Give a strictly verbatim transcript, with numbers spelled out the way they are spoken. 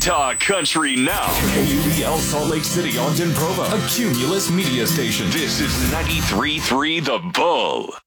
Talk Country now. K U E L Salt Lake City, Ogden, Provo, a Cumulus media station. This is ninety-three point three The Bull.